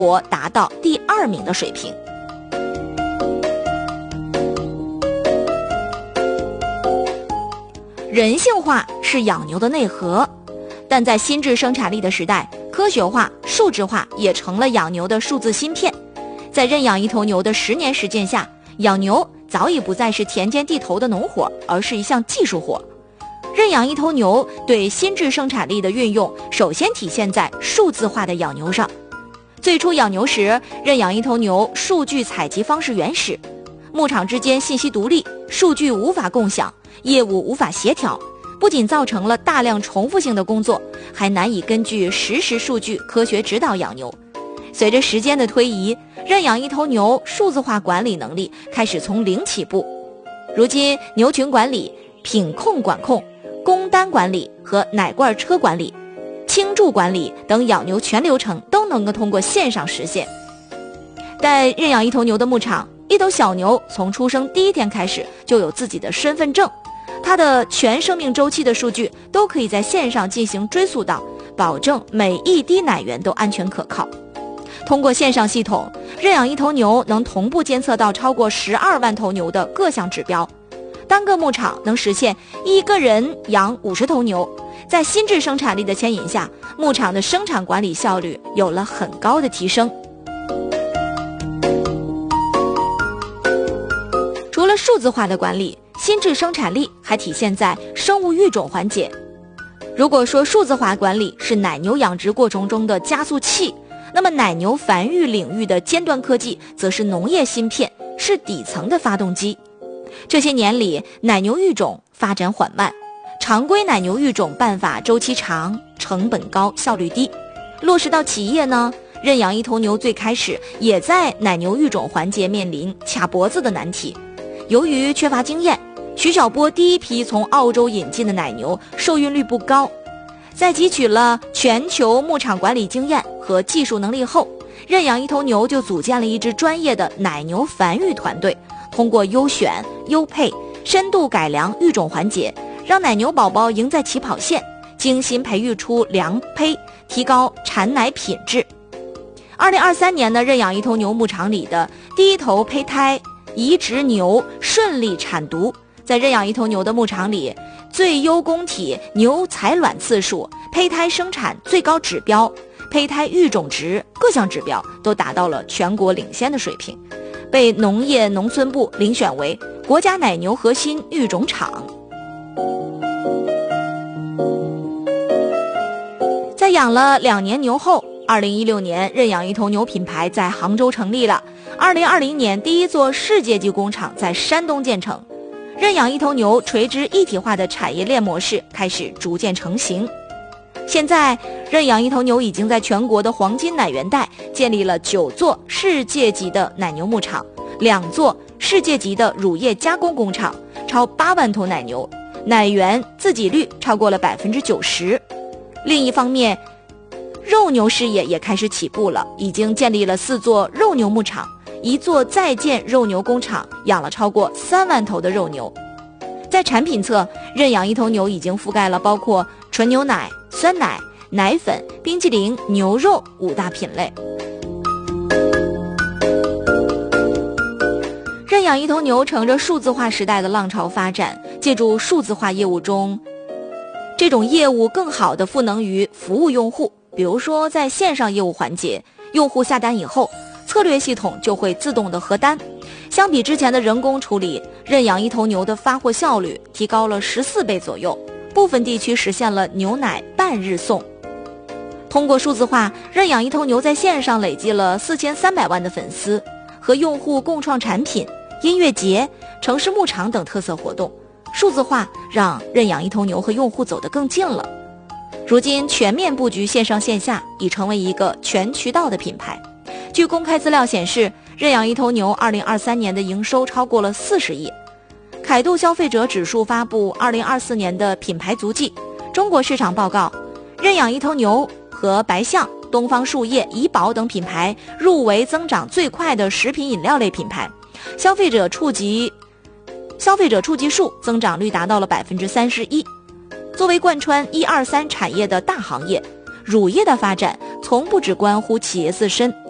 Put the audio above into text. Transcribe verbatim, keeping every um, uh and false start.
国达到第二名的水平。人性化是养牛的内核，但在新质生产力的时代，科学化、数字化也成了养牛的数字芯片。在认养一头牛的十年实践下，养牛早已不再是田间地头的农活，而是一项技术活。认养一头牛对新质生产力的运用，首先体现在数字化的养牛上。最初养牛时，认养一头牛数据采集方式原始，牧场之间信息独立，数据无法共享，业务无法协调，不仅造成了大量重复性的工作，还难以根据实时数据科学指导养牛。随着时间的推移，认养一头牛数字化管理能力开始从零起步。如今，牛群管理、品控管控、工单管理和奶罐车管理、倾注管理等养牛全流程都能够通过线上实现。在认养一头牛的牧场，一头小牛从出生第一天开始就有自己的身份证，它的全生命周期的数据都可以在线上进行追溯到，保证每一滴奶源都安全可靠。通过线上系统，认养一头牛能同步监测到超过十二万头牛的各项指标，单个牧场能实现一个人养五十头牛。在新质生产力的牵引下，牧场的生产管理效率有了很高的提升。除了数字化的管理，新质生产力还体现在生物育种环节。如果说数字化管理是奶牛养殖过程中的加速器，那么奶牛繁育领域的尖端科技则是农业芯片，是底层的发动机。这些年里，奶牛育种发展缓慢，常规奶牛育种办法周期长，成本高，效率低。落实到企业呢，认养一头牛最开始也在奶牛育种环节面临卡脖子的难题。由于缺乏经验，徐小波第一批从澳洲引进的奶牛受孕率不高。在汲取了全球牧场管理经验和技术能力后，认养一头牛就组建了一支专业的奶牛繁育团队，通过优选、优配、深度改良育种环节，让奶牛宝宝赢在起跑线，精心培育出良胚，提高产奶品质。二零二三年的认养一头牛牧场里的第一头胚胎移植牛顺利产犊，在认养一头牛的牧场里，最优供体牛采卵次数、胚胎生产最高指标、胚胎育种值各项指标都达到了全国领先的水平，被农业农村部遴选为国家奶牛核心育种场。在养了两年牛后，二零一六年认养一头牛品牌在杭州成立了，二零二零年第一座世界级工厂在山东建成。认养一头牛垂直一体化的产业链模式开始逐渐成型。现在，认养一头牛已经在全国的黄金奶源带建立了九座世界级的奶牛牧场，两座世界级的乳业加工工厂，超八万头奶牛，奶源自给率超过了百分之九十。另一方面，肉牛事业也开始起步了，已经建立了四座肉牛牧场，一座在建肉牛工厂，养了超过三万头的肉牛。在产品侧，认养一头牛已经覆盖了包括纯牛奶、酸奶、奶粉、冰淇淋、牛肉五大品类。认养一头牛乘着数字化时代的浪潮发展，借助数字化业务中这种业务更好地赋能于服务用户。比如说在线上业务环节，用户下单以后，策略系统就会自动的核单，相比之前的人工处理，认养一头牛的发货效率提高了十四倍左右，部分地区实现了牛奶半日送。通过数字化，认养一头牛在线上累积了四千三百万的粉丝，和用户共创产品、音乐节、城市牧场等特色活动。数字化让认养一头牛和用户走得更近了。如今全面布局线上线下，已成为一个全渠道的品牌。据公开资料显示，认养一头牛二零二三年的营收超过了四十亿。凯度消费者指数发布二零二四年的品牌足迹，中国市场报告，认养一头牛和白象、东方树叶、怡宝等品牌入围增长最快的食品饮料类品牌，消费者触及消费者触及数增长率达到了百分之三十一。作为贯穿一二三产业的大行业，乳业的发展从不只关乎企业自身，